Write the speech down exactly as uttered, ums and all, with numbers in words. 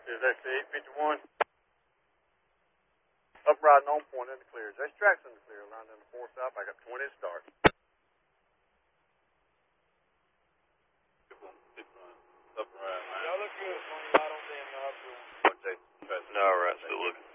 Is that the eight fifty-one? Up riding on point in the clear. There's tracks in the clear. Line in the four south. I got twenty to start. Up and right. Y'all look good, Tony. I don't damn know. No, all right. Still looking.